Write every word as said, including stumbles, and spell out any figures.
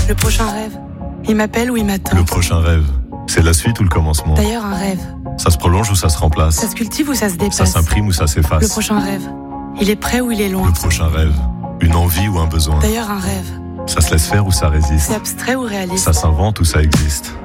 Le prochain rêve, il m'appelle ou il m'attend. Le prochain rêve, c'est la suite ou le commencement? D'ailleurs, un rêve, Ça se prolonge ou ça se remplace? ça se cultive ou ça se dépasse? Ça s'imprime ou ça s'efface? Le prochain rêve, il est près ou il est loin? Le prochain rêve, une envie ou un besoin? D'ailleurs, un rêve, Ça se laisse faire ou ça c'est résiste? abstrait ou réaliste? Ça s'invente ou ça existe?